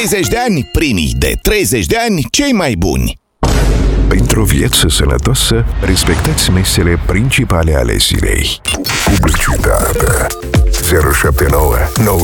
30 de ani, primii de 30 de ani, cei mai buni. Pentru o viață sănătoasă, respectați mesele principale ale zilei. Publicitate 079